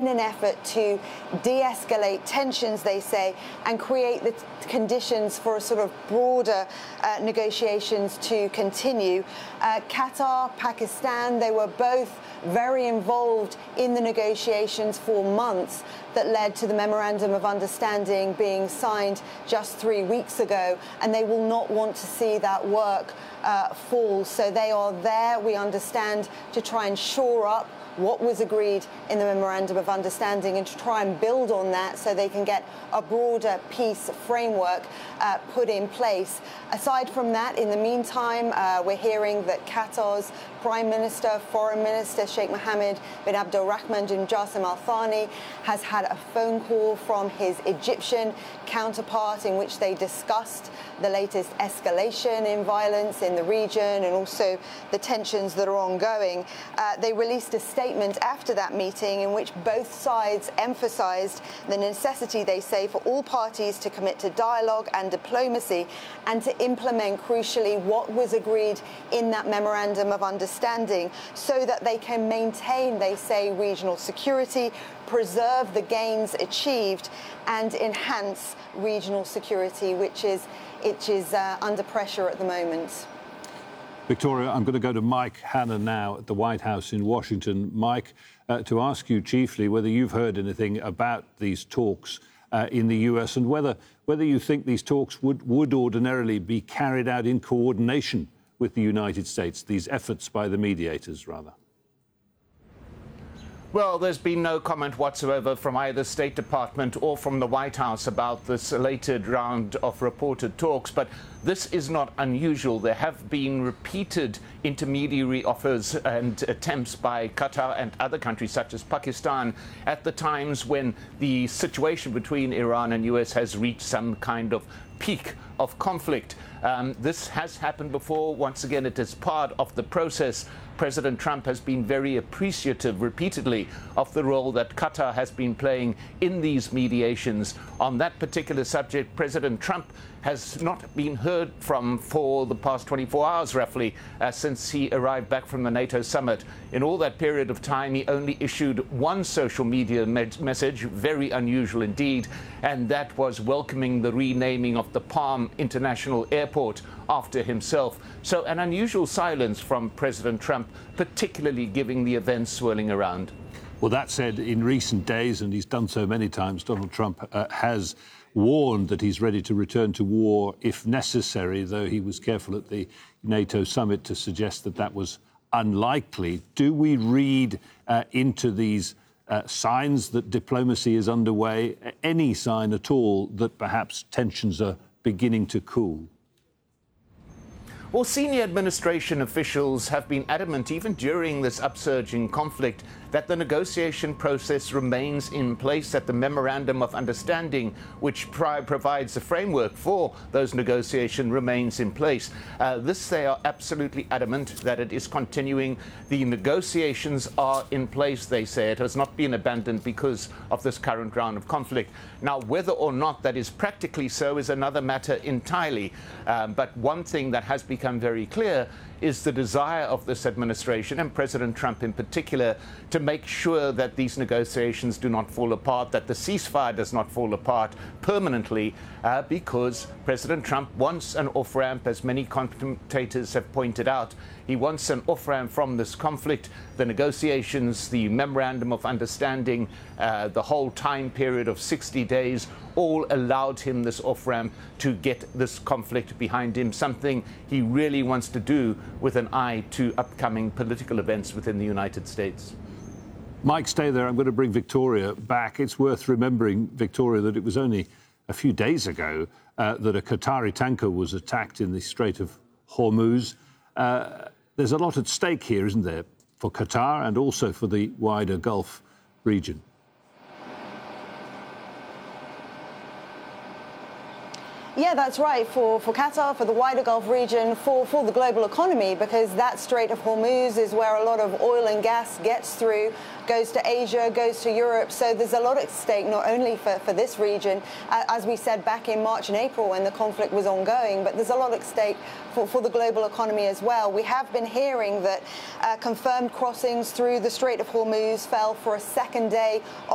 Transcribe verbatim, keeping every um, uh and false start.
an effort to de-escalate tensions, they say, and create the conditions for a sort of broader uh, negotiations to continue. Uh, Qatar, Pakistan, they were both very involved in the negotiations for months that led to the Memorandum of Understanding being signed just three weeks ago, and they will not want to see that work uh, fall. So they are there, we understand, to try and shore up what was agreed in the Memorandum of Understanding and to try and build on that so they can get a broader peace framework uh, put in place. Aside from that, in the meantime, uh, we're hearing that Qatar's Prime Minister, Foreign Minister Sheikh Mohammed bin Abdulrahman bin Jassim Al Thani has had a phone call from his Egyptian counterpart in which they discussed the latest escalation in violence in the region and also the tensions that are ongoing. Uh, they released a statement after that meeting in which both sides emphasized the necessity, they say, for all parties to commit to dialogue and diplomacy and to implement, crucially, what was agreed in that Memorandum of Understanding so that they can maintain, they say, regional security, preserve the gains achieved and enhance regional security, which is, which is uh, under pressure at the moment. Victoria, I'm going to go to Mike Hanna now at the White House in Washington. Mike, uh, to ask you chiefly whether you've heard anything about these talks uh, in the U S and whether whether you think these talks would, would ordinarily be carried out in coordination with the United States, these efforts by the mediators, rather. Well, there's been no comment whatsoever from either State Department or from the White House about this elated round of reported talks, but this is not unusual. There have been repeated intermediary offers and attempts by Qatar and other countries such as Pakistan at the times when the situation between Iran and U S has reached some kind of peak of conflict. Um, this has happened before. Once again, it is part of the process. President Trump has been very appreciative repeatedly of the role that Qatar has been playing in these mediations. On that particular subject, President Trump has not been heard from for the past twenty-four hours, roughly, uh, since he arrived back from the NATO summit. In all that period of time, he only issued one social media me- message, very unusual indeed, and that was welcoming the renaming of the Palm International Airport after himself. So an unusual silence from President Trump, particularly given the events swirling around. Well, that said, in recent days, and he's done so many times, Donald Trump uh, has warned that he's ready to return to war if necessary, though he was careful at the NATO summit to suggest that that was unlikely. Do we read uh, into these uh, signs that diplomacy is underway, any sign at all that perhaps tensions are beginning to cool? Well, senior administration officials have been adamant, even during this upsurging conflict, that the negotiation process remains in place, that the Memorandum of Understanding, which pri- provides the framework for those negotiations, remains in place. Uh, this, they are absolutely adamant that it is continuing. The negotiations are in place, they say. It has not been abandoned because of this current round of conflict. Now, whether or not that is practically so is another matter entirely. Um, but one thing that has become very clear is the desire of this administration, and President Trump in particular, to make sure that these negotiations do not fall apart, that the ceasefire does not fall apart permanently, uh, because President Trump wants an off-ramp, as many commentators have pointed out. He wants an off-ramp from this conflict. The negotiations, the Memorandum of Understanding, uh, the whole time period of sixty days, all allowed him this off-ramp to get this conflict behind him, something he really wants to do with an eye to upcoming political events within the United States. Mike, stay there. I'm going to bring Victoria back. It's worth remembering, Victoria, that it was only a few days ago uh, that a Qatari tanker was attacked in the Strait of Hormuz. Uh, there's a lot at stake here, isn't there, for Qatar and also for the wider Gulf region? Yeah, that's right, for, for Qatar, for the wider Gulf region, for, for the global economy, because that Strait of Hormuz is where a lot of oil and gas gets through, goes to Asia, goes to Europe. So there's a lot at stake, not only for, for this region, uh, as we said back in March and April when the conflict was ongoing, but there's a lot at stake for, for the global economy as well. We have been hearing that uh, confirmed crossings through the Strait of Hormuz fell for a second day